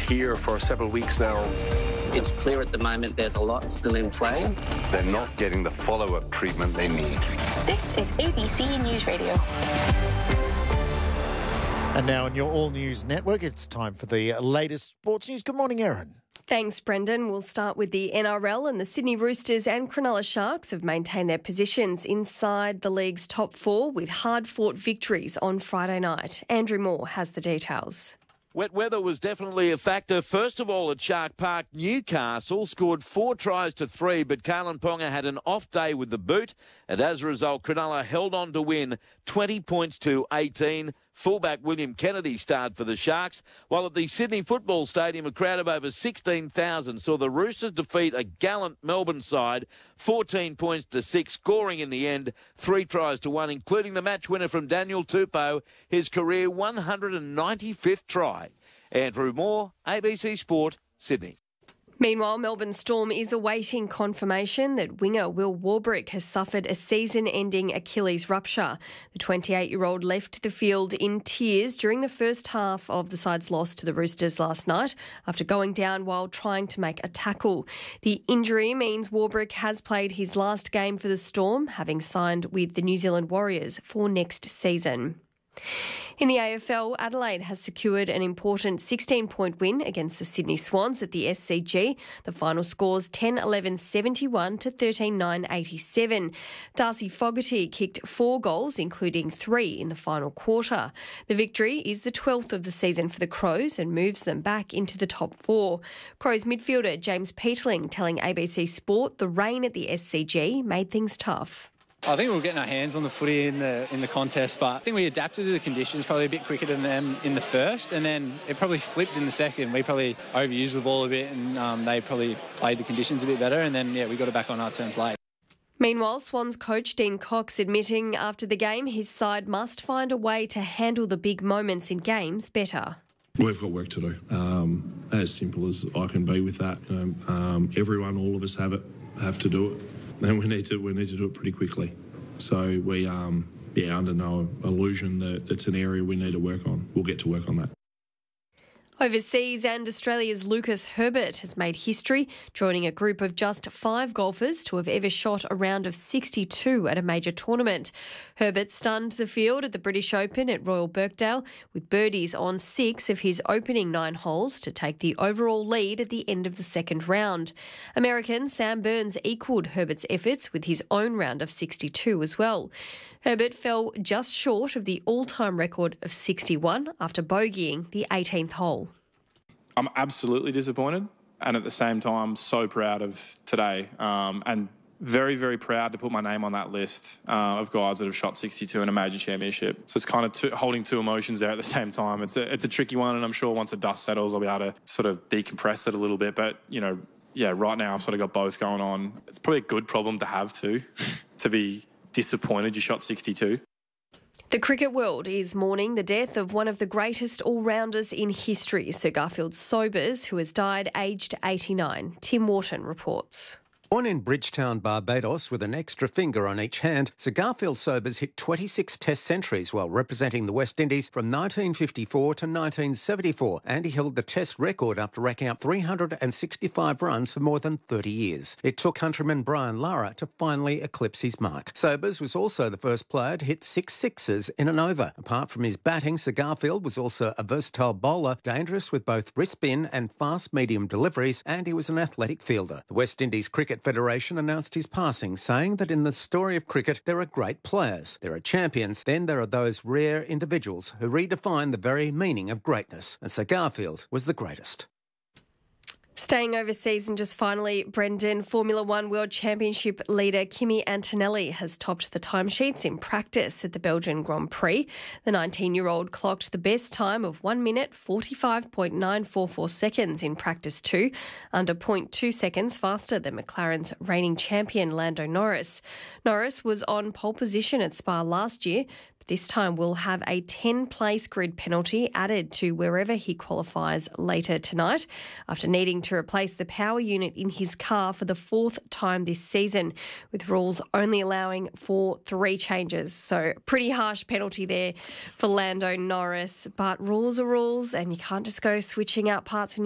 here for several weeks now. It's clear at the moment there's a lot still in play. They're not getting the follow-up treatment they need. This is ABC News Radio. And now on your All News Network, it's time for the latest sports news. Good morning, Erin. Thanks, Brendan. We'll start with the NRL, and the Sydney Roosters and Cronulla Sharks have maintained their positions inside the league's top four with hard-fought victories on Friday night. Andrew Moore has the details. Wet weather was definitely a factor. First of all, at Shark Park, Newcastle scored 4 tries to 3, but Kalyn Ponga had an off day with the boot, and as a result, Cronulla held on to win 20 points to 18. Fullback William Kennedy starred for the Sharks, while at the Sydney Football Stadium, a crowd of over 16,000 saw the Roosters defeat a gallant Melbourne side 14 points to 6, scoring in the end 3 tries to 1, including the match winner from Daniel Tupou, his career 195th try. Andrew Moore, ABC Sport, Sydney. Meanwhile, Melbourne Storm is awaiting confirmation that winger Will Warbrick has suffered a season-ending Achilles rupture. The 28-year-old left the field in tears during the first half of the side's loss to the Roosters last night after going down while trying to make a tackle. The injury means Warbrick has played his last game for the Storm, having signed with the New Zealand Warriors for next season. In the AFL, Adelaide has secured an important 16-point win against the Sydney Swans at the SCG. The final scores 10-11-71 to 13-9-87. Darcy Fogarty kicked 4 goals, including 3 in the final quarter. The victory is the 12th of the season for the Crows and moves them back into the top 4. Crows midfielder James Peterling telling ABC Sport the rain at the SCG made things tough. I think we were getting our hands on the footy in the contest, but I think we adapted to the conditions probably a bit quicker than them in the first, and then it probably flipped in the second. We probably overused the ball a bit, and they probably played the conditions a bit better, and then, we got it back on our terms late. Meanwhile, Swans coach Dean Cox admitting after the game his side must find a way to handle the big moments in games better. We've got work to do, as simple as I can be with that. Everyone, all of us have to do it. And we need to do it pretty quickly. So we, under no illusion that it's an area we need to work on. We'll get to work on that. Overseas, and Australia's Lucas Herbert has made history, joining a group of just 5 golfers to have ever shot a round of 62 at a major tournament. Herbert stunned the field at the British Open at Royal Birkdale with birdies on 6 of his opening 9 holes to take the overall lead at the end of the second round. American Sam Burns equalled Herbert's efforts with his own round of 62 as well. Herbert fell just short of the all-time record of 61 after bogeying the 18th hole. I'm absolutely disappointed and at the same time so proud of today and very, very proud to put my name on that list of guys that have shot 62 in a major championship. So it's kind of holding 2 emotions there at the same time. It's a tricky one, and I'm sure once the dust settles I'll be able to sort of decompress it a little bit. But, right now I've sort of got both going on. It's probably a good problem to have too, to be disappointed you shot 62. The cricket world is mourning the death of one of the greatest all-rounders in history, Sir Garfield Sobers, who has died aged 89. Tim Wharton reports. Born in Bridgetown, Barbados, with an extra finger on each hand, Sir Garfield Sobers hit 26 Test centuries while representing the West Indies from 1954 to 1974, and he held the Test record after racking up 365 runs for more than 30 years. It took countryman Brian Lara to finally eclipse his mark. Sobers was also the first player to hit 6 sixes in an over. Apart from his batting, Sir Garfield was also a versatile bowler, dangerous with both wrist spin and fast medium deliveries, and he was an athletic fielder. The West Indies Cricket Federation announced his passing, saying that in the story of cricket there are great players, there are champions, then there are those rare individuals who redefine the very meaning of greatness, and Sir Garfield was the greatest. Staying overseas, and just finally, Brendan, Formula One World Championship leader Kimi Antonelli has topped the timesheets in practice at the Belgian Grand Prix. The 19-year-old clocked the best time of 1 minute 45.944 seconds in practice 2, under 0.2 seconds faster than McLaren's reigning champion Lando Norris. Norris was on pole position at Spa last year, this time will have a 10-place grid penalty added to wherever he qualifies later tonight after needing to replace the power unit in his car for the 4th time this season, with rules only allowing for 3 changes. So pretty harsh penalty there for Lando Norris, but rules are rules and you can't just go switching out parts in